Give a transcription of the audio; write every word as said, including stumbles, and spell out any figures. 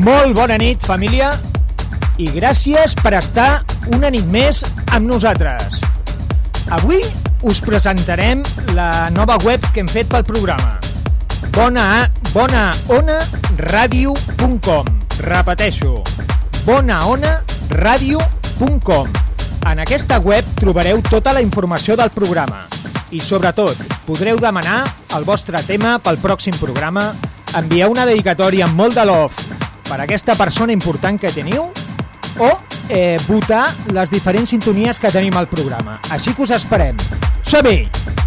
Molt bona nit, família, i gràcies per estar una nit més amb nosaltres. Avui us presentarem la nova web que hem fet pel programa, bona, bonaona ràdio punt com. Repeteixo, bonaona ràdio punt com. En aquesta web trobareu tota la informació del programa i, sobretot, podreu demanar el vostre tema pel pròxim programa, enviar una dedicatòria amb molt de love per a aquesta persona important que teniu o eh, votar les diferents sintonies que tenim al programa. Així que us esperem. Som-hi!